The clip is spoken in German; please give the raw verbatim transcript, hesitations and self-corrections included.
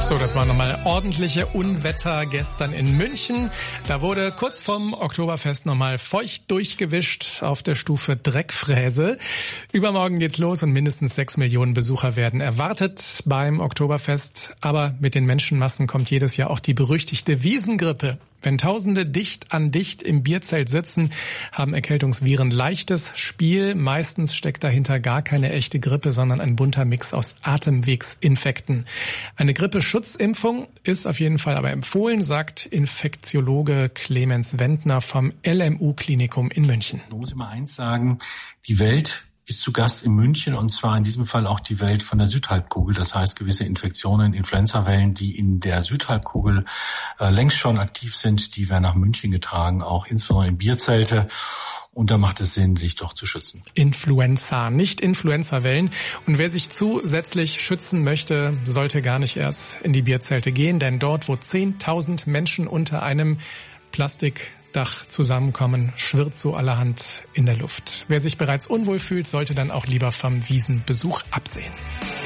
So, das waren nochmal ordentliche Unwetter gestern in München. Da wurde kurz vorm Oktoberfest nochmal feucht durchgewischt auf der Stufe Dreckfräse. Übermorgen geht's los und mindestens sechs Millionen Besucher werden erwartet beim Oktoberfest. Aber mit den Menschenmassen kommt jedes Jahr auch die berüchtigte Wiesengrippe. Wenn Tausende dicht an dicht im Bierzelt sitzen, haben Erkältungsviren leichtes Spiel. Meistens steckt dahinter gar keine echte Grippe, sondern ein bunter Mix aus Atemwegsinfekten. Eine Grippeschutzimpfung ist auf jeden Fall aber empfohlen, sagt Infektiologe Clemens Wendner vom L M U-Klinikum in München. Man muss immer eins sagen, die Welt ist zu Gast in München, und zwar in diesem Fall auch die Welt von der Südhalbkugel. Das heißt, gewisse Infektionen, Influenzawellen, die in der Südhalbkugel äh, längst schon aktiv sind, die werden nach München getragen, auch insbesondere in Bierzelte. Und da macht es Sinn, sich doch zu schützen. Influenza, nicht Influenzawellen. Und wer sich zusätzlich schützen möchte, sollte gar nicht erst in die Bierzelte gehen, denn dort, wo zehntausend Menschen unter einem Plastik Dach zusammenkommen, schwirrt so allerhand in der Luft. Wer sich bereits unwohl fühlt, sollte dann auch lieber vom Wiesenbesuch absehen.